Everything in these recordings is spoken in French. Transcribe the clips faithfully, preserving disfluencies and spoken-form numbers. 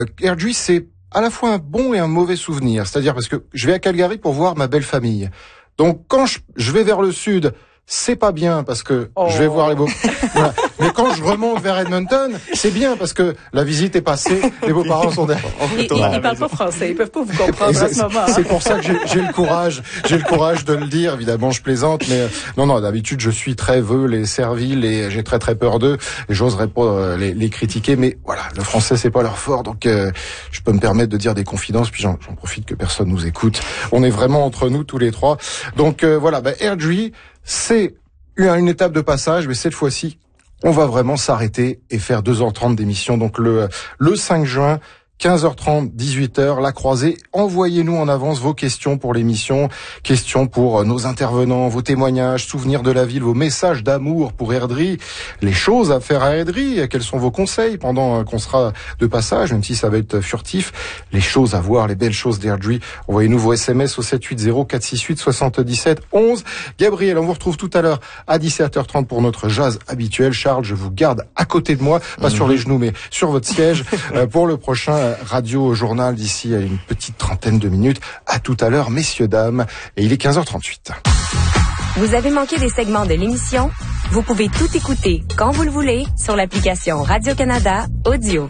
Airdrie, c'est à la fois un bon et un mauvais souvenir. C'est-à-dire parce que je vais à Calgary pour voir ma belle famille. Donc quand je, je vais vers le sud, c'est pas bien parce que oh. je vais voir les beaux. Voilà. Mais quand je remonte vers Edmonton, c'est bien parce que la visite est passée, les beaux-parents sont derrière. Ils, ils, ils parlent pas français, ils peuvent pas vous comprendre à ce moment. C'est pour ça que j'ai, j'ai le courage, j'ai le courage de le dire. Évidemment, je plaisante, mais non, non. D'habitude, je suis très veule et servile et j'ai très très peur d'eux. Et j'oserais pas les, les critiquer, mais voilà, le français c'est pas leur fort, donc euh, je peux me permettre de dire des confidences. Puis j'en, j'en profite que personne nous écoute. On est vraiment entre nous tous les trois. Donc euh, voilà, bah, Airdrie, c'est une étape de passage, mais cette fois-ci, on va vraiment s'arrêter et faire deux heures trente d'émission. Donc le le cinq juin, quinze heures trente, dix-huit heures, la croisée. Envoyez-nous en avance vos questions pour l'émission, questions pour nos intervenants, vos témoignages, souvenirs de la ville, vos messages d'amour pour Airdrie, les choses à faire à Airdrie, quels sont vos conseils pendant qu'on sera de passage, même si ça va être furtif, les choses à voir, les belles choses d'Airdrie. Envoyez-nous vos S M S au sept huit zéro quatre six huit soixante-dix-sept onze. Gabriel, on vous retrouve tout à l'heure à dix-sept heures trente pour notre jazz habituel. Charles, je vous garde à côté de moi, pas mmh. sur les genoux, mais sur votre siège, pour le prochain Radio Journal d'ici à une petite trentaine de minutes. À tout à l'heure, messieurs, dames. Et il est quinze heures trente-huit. Vous avez manqué des segments de l'émission? Vous pouvez tout écouter quand vous le voulez sur l'application Radio-Canada Audio.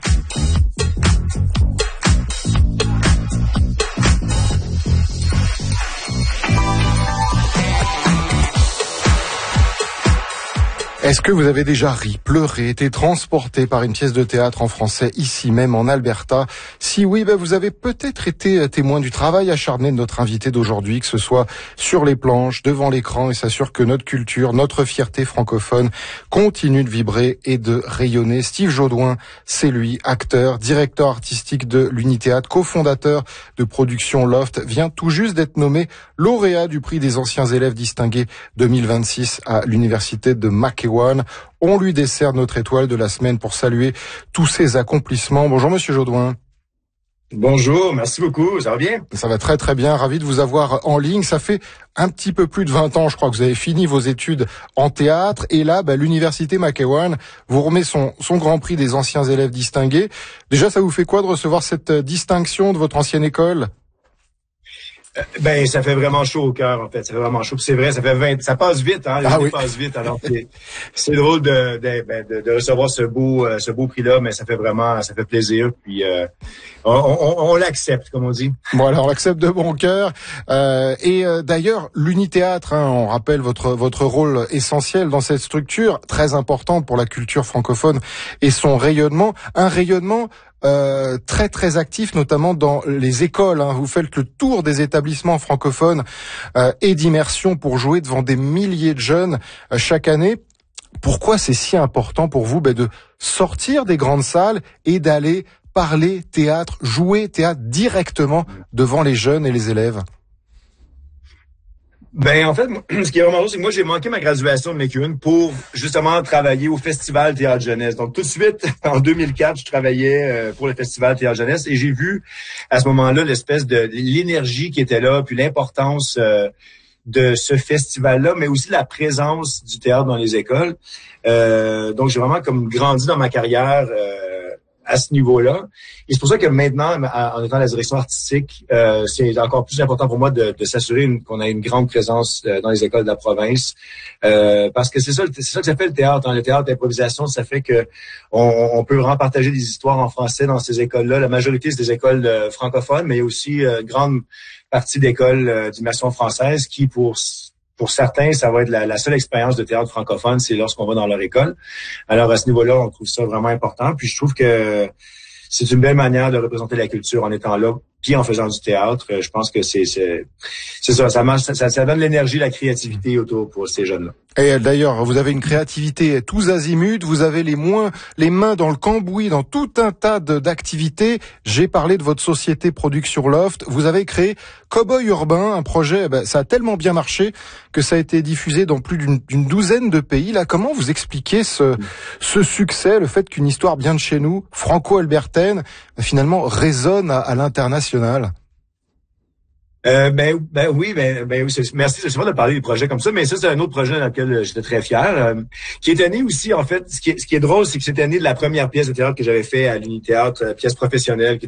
Est-ce que vous avez déjà ri, pleuré, été transporté par une pièce de théâtre en français, ici même en Alberta? Si oui, ben vous avez peut-être été témoin du travail acharné de notre invité d'aujourd'hui, que ce soit sur les planches, devant l'écran, et s'assure que notre culture, notre fierté francophone continue de vibrer et de rayonner. Steve Jaudoin, c'est lui, acteur, directeur artistique de l'Unithéâtre, cofondateur de Production Loft, vient tout juste d'être nommé lauréat du prix des anciens élèves distingués deux mille vingt-six à l'université de McEwan. On lui décerne notre étoile de la semaine pour saluer tous ses accomplissements. Bonjour Monsieur Jaudoin. Bonjour, merci beaucoup, ça va bien? Ça va très très bien, ravi de vous avoir en ligne. Ça fait un petit peu plus de vingt ans, je crois, que vous avez fini vos études en théâtre. Et là, bah, l'université McEwan vous remet son, son grand prix des anciens élèves distingués. Déjà, ça vous fait quoi de recevoir cette distinction de votre ancienne école? Euh, ben, ça fait vraiment chaud au cœur, en fait. Ça fait vraiment chaud. Puis c'est vrai, ça fait vingt, ça passe vite, hein. Ah oui. Ça passe vite. Alors, c'est, c'est drôle de, de, de, de recevoir ce beau, euh, ce beau prix-là, mais ça fait vraiment, ça fait plaisir. Puis, euh, on, on, on l'accepte, comme on dit. Voilà, on l'accepte de bon cœur. Euh, et euh, d'ailleurs, l'Unithéâtre, hein, on rappelle votre votre rôle essentiel dans cette structure, très importante pour la culture francophone et son rayonnement. Un rayonnement Euh, très très actif, notamment dans les écoles. Hein. Vous faites le tour des établissements francophones euh, et d'immersion pour jouer devant des milliers de jeunes euh, chaque année. Pourquoi c'est si important pour vous ben, de sortir des grandes salles et d'aller parler théâtre, jouer théâtre directement devant les jeunes et les élèves? Ben, en fait, ce qui est vraiment drôle, c'est que moi, j'ai manqué ma graduation de McEwan pour, justement, travailler au Festival Théâtre Jeunesse. Donc, tout de suite, en deux mille quatre, je travaillais pour le Festival Théâtre Jeunesse et j'ai vu, à ce moment-là, l'espèce de l'énergie qui était là, puis l'importance euh, de ce festival-là, mais aussi la présence du théâtre dans les écoles. Euh, donc, j'ai vraiment comme grandi dans ma carrière euh, à ce niveau-là. Et c'est pour ça que maintenant, en étant à la direction artistique, euh, c'est encore plus important pour moi de, de s'assurer une, qu'on a une grande présence euh, dans les écoles de la province. Euh, parce que c'est ça, c'est ça que ça fait le théâtre. Hein. Le théâtre d'improvisation, ça fait que on, on peut vraiment partager des histoires en français dans ces écoles-là. La majorité, c'est des écoles euh, francophones, mais il y a aussi euh, une grande partie d'écoles euh, d'immersion française qui, pour Pour certains, ça va être la, la seule expérience de théâtre francophone, c'est lorsqu'on va dans leur école. Alors, à ce niveau-là, on trouve ça vraiment important. Puis, je trouve que c'est une belle manière de représenter la culture en étant là, puis en faisant du théâtre. Je pense que c'est c'est, c'est ça, ça marche, ça, ça donne l'énergie, la créativité autour pour ces jeunes-là. Et d'ailleurs, vous avez une créativité tous azimuts, vous avez les moins, les mains dans le cambouis, dans tout un tas de, d'activités. J'ai parlé de votre société Production Loft. Vous avez créé Cowboy Urbain, un projet, ben, ça a tellement bien marché que ça a été diffusé dans plus d'une, d'une douzaine de pays. Là, comment vous expliquez ce, ce succès, le fait qu'une histoire bien de chez nous, franco-albertaine, finalement résonne à, à l'international? Euh, ben, ben oui, ben, ben oui, c'est, merci, c'est souvent de parler des projets comme ça, mais ça, c'est un autre projet dans lequel j'étais très fier, euh, qui est né aussi, en fait, ce qui est, ce qui est drôle, c'est que c'était né de la première pièce de théâtre que j'avais fait à l'Unithéâtre, pièce professionnelle, qui